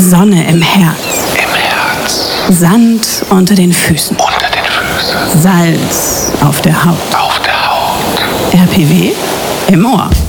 Sonne im Herz. Im Herz. Sand unter den Füßen. Unter den Füßen. Salz auf der Haut. Auf der Haut. RPW im Ohr.